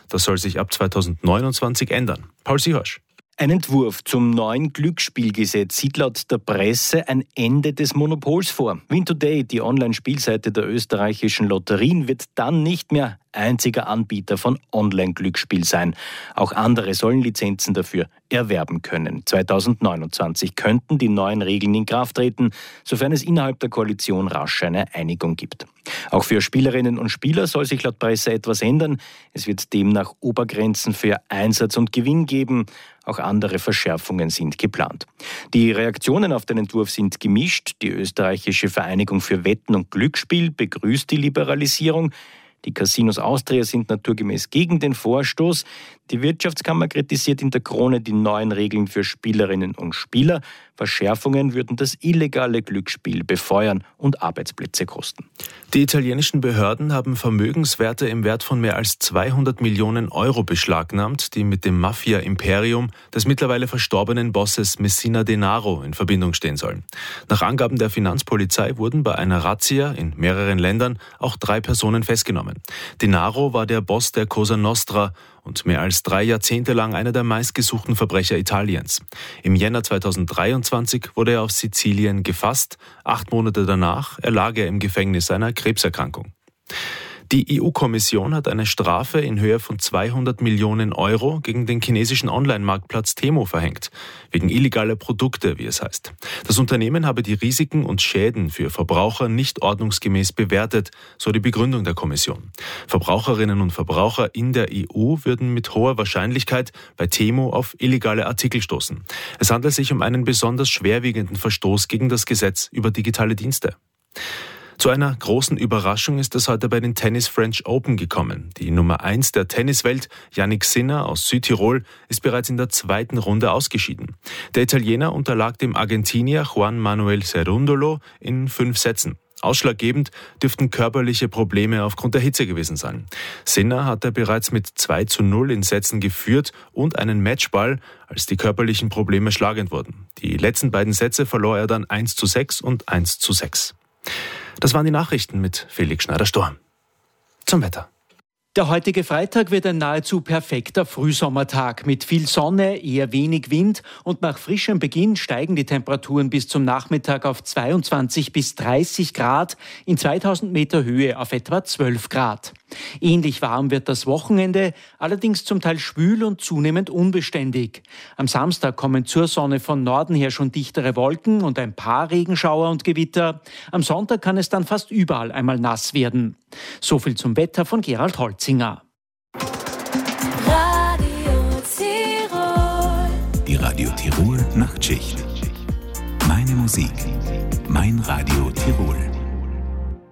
Das soll sich ab 2029 ändern. Paul Sihorsch. Ein Entwurf zum neuen Glücksspielgesetz sieht laut der Presse ein Ende des Monopols vor. Win Today, die Online-Spielseite der österreichischen Lotterien, wird dann nicht mehr einziger Anbieter von Online-Glücksspiel sein. Auch andere sollen Lizenzen dafür erwerben können. 2029 könnten die neuen Regeln in Kraft treten, sofern es innerhalb der Koalition rasch eine Einigung gibt. Auch für Spielerinnen und Spieler soll sich laut Presse etwas ändern. Es wird demnach Obergrenzen für Einsatz und Gewinn geben. Auch andere Verschärfungen sind geplant. Die Reaktionen auf den Entwurf sind gemischt. Die österreichische Vereinigung für Wetten und Glücksspiel begrüßt die Liberalisierung. Die Casinos Austria sind naturgemäß gegen den Vorstoß. Die Wirtschaftskammer kritisiert in der Krone die neuen Regeln für Spielerinnen und Spieler. Verschärfungen würden das illegale Glücksspiel befeuern und Arbeitsplätze kosten. Die italienischen Behörden haben Vermögenswerte im Wert von mehr als 200 Millionen Euro beschlagnahmt, die mit dem Mafia-Imperium des mittlerweile verstorbenen Bosses Messina Denaro in Verbindung stehen sollen. Nach Angaben der Finanzpolizei wurden bei einer Razzia in mehreren Ländern auch 3 Personen festgenommen. Denaro war der Boss der Cosa Nostra und mehr als 3 Jahrzehnte lang einer der meistgesuchten Verbrecher Italiens. Im Jänner 2023 wurde er auf Sizilien gefasst. 8 Monate danach erlag er im Gefängnis einer Krebserkrankung. Die EU-Kommission hat eine Strafe in Höhe von 200 Millionen Euro gegen den chinesischen Online-Marktplatz Temu verhängt, wegen illegaler Produkte, wie es heißt. Das Unternehmen habe die Risiken und Schäden für Verbraucher nicht ordnungsgemäß bewertet, so die Begründung der Kommission. Verbraucherinnen und Verbraucher in der EU würden mit hoher Wahrscheinlichkeit bei Temu auf illegale Artikel stoßen. Es handelt sich um einen besonders schwerwiegenden Verstoß gegen das Gesetz über digitale Dienste. Zu einer großen Überraschung ist es heute bei den Tennis French Open gekommen. Die Nummer 1 der Tenniswelt, Jannik Sinner aus Südtirol, ist bereits in der 2. Runde ausgeschieden. Der Italiener unterlag dem Argentinier Juan Manuel Cerundolo in 5 Sätzen. Ausschlaggebend dürften körperliche Probleme aufgrund der Hitze gewesen sein. Sinner hatte bereits mit 2:0 in Sätzen geführt und einen Matchball, als die körperlichen Probleme schlagend wurden. Die letzten beiden Sätze verlor er dann 1:6 und 1:6. Das waren die Nachrichten mit Felix Schneider-Storm. Zum Wetter. Der heutige Freitag wird ein nahezu perfekter Frühsommertag mit viel Sonne, eher wenig Wind und nach frischem Beginn steigen die Temperaturen bis zum Nachmittag auf 22 bis 30 Grad, in 2000 Meter Höhe auf etwa 12 Grad. Ähnlich warm wird das Wochenende, allerdings zum Teil schwül und zunehmend unbeständig. Am Samstag kommen zur Sonne von Norden her schon dichtere Wolken und ein paar Regenschauer und Gewitter. Am Sonntag kann es dann fast überall einmal nass werden. So viel zum Wetter von Gerald Holzinger. Radio Tirol. Die Radio Tirol Nachtschicht. Meine Musik, mein Radio Tirol.